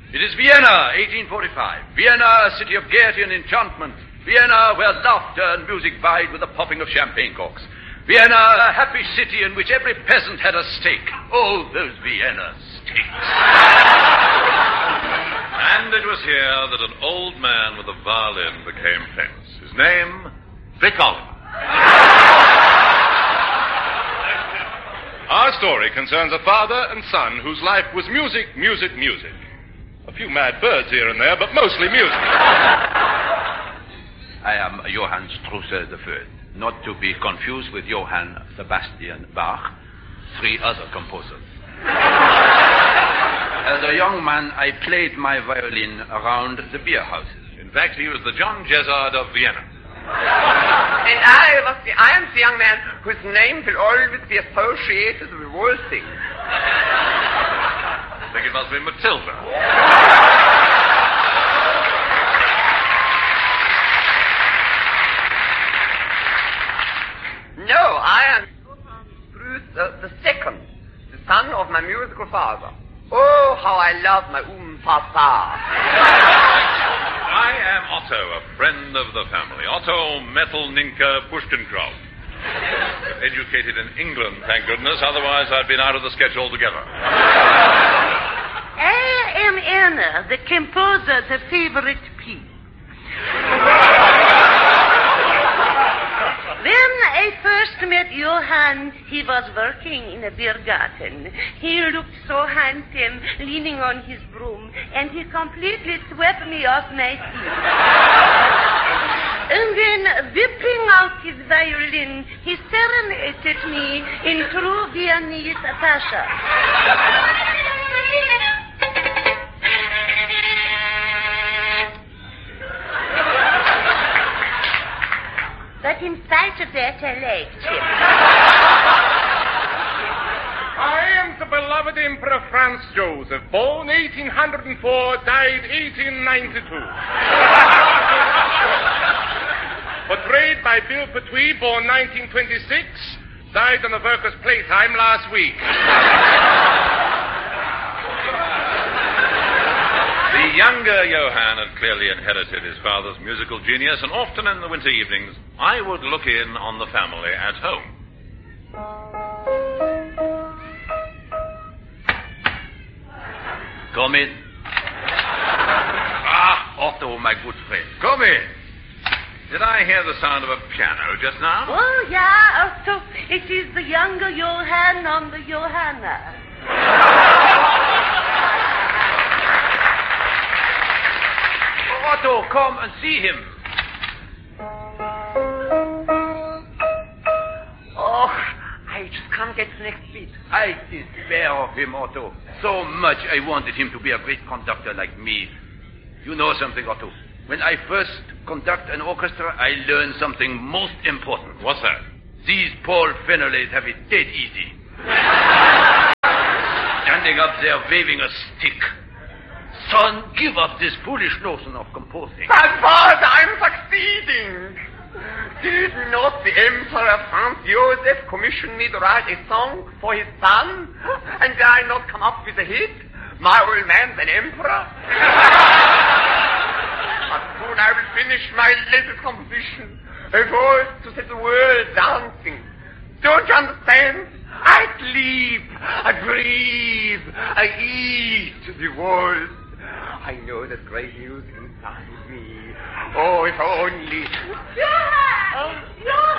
It is Vienna, 1845. Vienna, a city of gaiety and enchantment. Vienna, where laughter and music vied with the popping of champagne corks. Vienna, a happy city in which every peasant had a steak. Oh, those Vienna steaks. And it was here that an old man with a violin became famous. His name, Vic Oliver. Our story concerns a father and son whose life was music, music, music. A few mad birds here and there, but mostly music. I am Johann Strauss III, not to be confused with Johann Sebastian Bach, 3 other composers. As a young man, I played my violin around the beer houses. In fact, he was the John Jezard of Vienna. And I am the young man whose name will always be associated with waltzing. I think it must be Matilda. No, I am Bruce the second, the son of my musical father. Oh, how I love my papa. I am Otto, a friend of the family. Otto Metal-Ninka Pushkinkov. Educated in England, thank goodness. Otherwise, I'd been out of the sketch altogether. I am Anna, the composer's favorite piece. When I first met Johann, he was working in a beer garden. He looked so handsome, leaning on his broom, and he completely swept me off my feet. And then, whipping out his violin, he serenaded me in true Viennese fashion. But in spite of that, I liked him. I am the beloved Emperor Franz Joseph, born 1804, died 1892. Portrayed by Bill Petrie, born 1926, died on the workers' playtime last week. The younger Johann had clearly inherited his father's musical genius, and often in the winter evenings, I would look in on the family at home. Come in. Ah, Otto, my good friend. Come in. Did I hear the sound of a piano just now? Oh, yeah, Otto. It is the younger Johann on the Johanna. Otto, come and see him. Oh, I just can't get the next beat. I despair of him, Otto. So much I wanted him to be a great conductor like me. You know something, Otto? When I first conduct an orchestra, I learn something most important. What's that? These Paul Fennerleys have it dead easy. Standing up there waving a stick. Son, give up this foolish notion of composing. But father, I'm succeeding. Did not the Emperor Franz Joseph commission me to write a song for his son? And did I not come up with a hit? My old man's an emperor. But soon I will finish my latest composition. A voice to set the world dancing. Don't you understand? I sleep, I breathe, I eat the world. I know that great music inside me. Oh, if only... Johann!